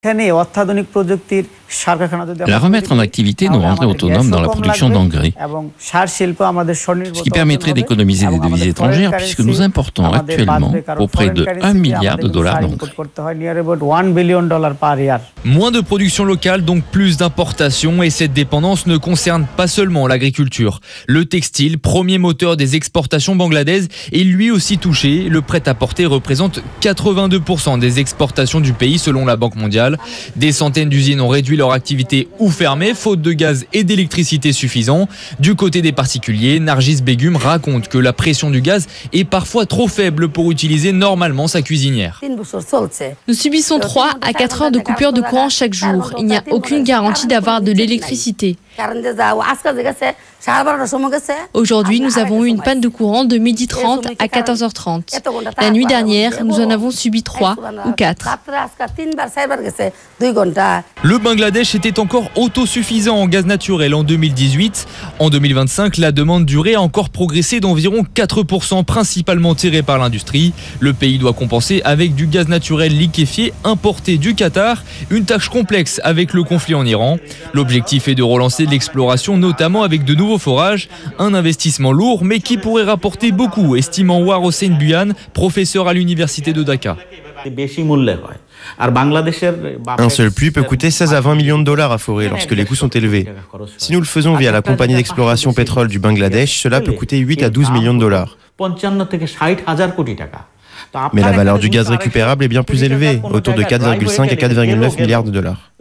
La remettre en activité nous rendrait autonome dans la production d'engrais, ce qui permettrait d'économiser des devises étrangères puisque nous importons actuellement pour près de $1 milliard d'engrais. Moins de production locale, donc plus d'importation, et cette dépendance ne concerne pas seulement l'agriculture. Le textile, premier moteur des exportations bangladaises, est lui aussi touché. Le prêt-à-porter représente 82% des exportations du pays selon la Banque mondiale. Des centaines d'usines ont réduit leur activité ou fermé, faute de gaz et d'électricité suffisants. Du côté des particuliers, Nargis Begum raconte que la pression du gaz est parfois trop faible pour utiliser normalement sa cuisinière. Nous subissons 3 à 4 heures de coupure de courant chaque jour. Il n'y a aucune garantie d'avoir de l'électricité. Aujourd'hui, nous avons eu une panne de courant de 12h30 à 14h30. La nuit dernière, nous en avons subi 3 ou 4. Le Bangladesh était encore autosuffisant en gaz naturel en 2018. En 2025, la demande durée a encore progressé d'environ 4%, principalement tirée par l'industrie. Le pays doit compenser avec du gaz naturel liquéfié importé du Qatar, une tâche complexe avec le conflit en Iran. L'objectif est de relancer l'exploration, notamment avec de nouveaux forages, un investissement lourd mais qui pourrait rapporter beaucoup, estime Anwar Hossein Buyan, professeur à l'université de Dhaka. Un seul puits peut coûter 16 à 20 millions de dollars à forer lorsque les coûts sont élevés. Si nous le faisons via la compagnie d'exploration pétrole du Bangladesh, cela peut coûter 8 à 12 millions de dollars. Mais la valeur du gaz récupérable est bien plus élevée, autour de 4,5 à 4,9 milliards de dollars.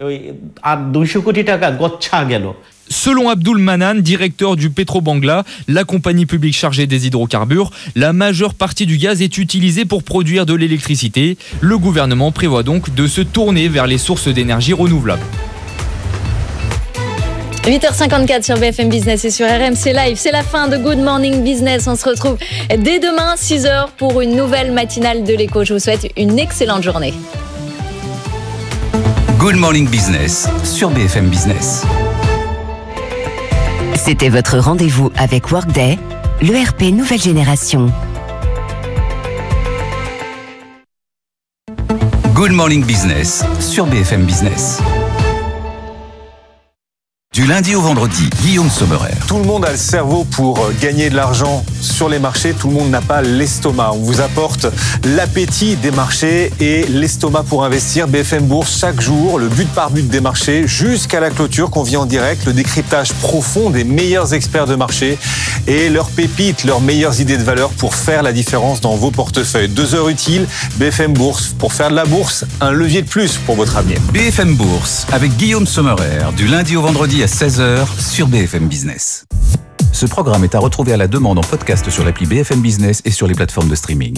Selon Abdul Manan, directeur du Petrobangla, la compagnie publique chargée des hydrocarbures, la majeure partie du gaz est utilisée pour produire de l'électricité. Le gouvernement prévoit donc de se tourner vers les sources d'énergie renouvelables. 8h54 sur BFM Business et sur RMC Live. C'est la fin de Good Morning Business. On se retrouve dès demain, 6h, pour une nouvelle matinale de l'écho. Je vous souhaite une excellente journée. Good Morning Business sur BFM Business. C'était votre rendez-vous avec Workday, l'ERP nouvelle génération. Good Morning Business sur BFM Business. Du lundi au vendredi, Guillaume Sommerer. Tout le monde a le cerveau pour gagner de l'argent sur les marchés. Tout le monde n'a pas l'estomac. On vous apporte l'appétit des marchés et l'estomac pour investir. BFM Bourse, chaque jour, le but par but des marchés jusqu'à la clôture qu'on vit en direct. Le décryptage profond des meilleurs experts de marché et leurs pépites, leurs meilleures idées de valeur pour faire la différence dans vos portefeuilles. 2 heures utiles, BFM Bourse. Pour faire de la bourse, un levier de plus pour votre avenir. BFM Bourse avec Guillaume Sommerer. Du lundi au vendredi à 16h sur BFM Business. Ce programme est à retrouver à la demande en podcast sur l'appli BFM Business et sur les plateformes de streaming.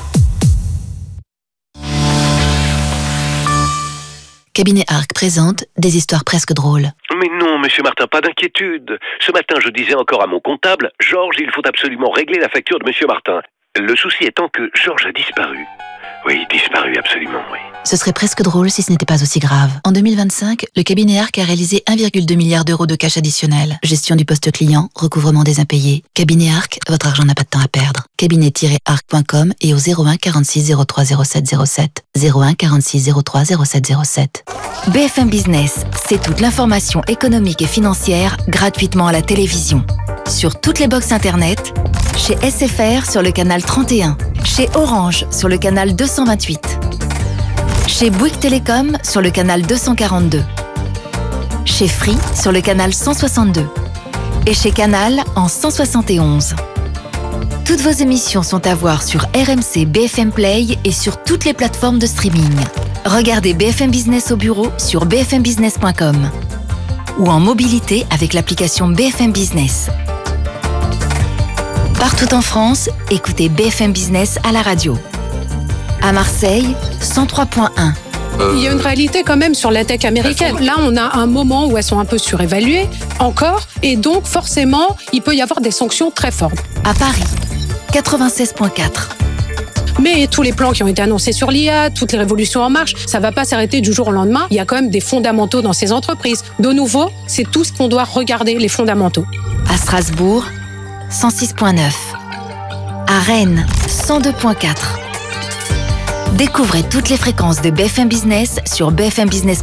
Cabinet Arc présente des histoires presque drôles. Mais non, monsieur Martin, pas d'inquiétude. Ce matin, je disais encore à mon comptable, Georges, il faut absolument régler la facture de monsieur Martin. Le souci étant que Georges a disparu. Oui, disparu, absolument, oui. Ce serait presque drôle si ce n'était pas aussi grave. En 2025, le cabinet Arc a réalisé 1,2 milliard d'euros de cash additionnel. Gestion du poste client, recouvrement des impayés. Cabinet Arc, votre argent n'a pas de temps à perdre. Cabinet-arc.com et au 01 46 03 07 07. 01 46 03 07 07. BFM Business, c'est toute l'information économique et financière gratuitement à la télévision. Sur toutes les box internet, chez SFR sur le canal 31, chez Orange sur le canal 228, chez Bouygues Télécom sur le canal 242, chez Free sur le canal 162 et chez Canal en 171. Toutes vos émissions sont à voir sur RMC BFM Play et sur toutes les plateformes de streaming. Regardez BFM Business au bureau sur bfmbusiness.com ou en mobilité avec l'application BFM Business. Partout en France, écoutez BFM Business à la radio. À Marseille, 103.1. Il y a une réalité quand même sur la tech américaine. Là, on a un moment où elles sont un peu surévaluées, encore, et donc forcément, il peut y avoir des sanctions très fortes. À Paris, 96.4. Mais tous les plans qui ont été annoncés sur l'IA, toutes les révolutions en marche, ça ne va pas s'arrêter du jour au lendemain. Il y a quand même des fondamentaux dans ces entreprises. De nouveau, c'est tout ce qu'on doit regarder, les fondamentaux. À Strasbourg, 106.9. À Rennes, 102.4. Découvrez toutes les fréquences de BFM Business sur bfmbusiness.fr.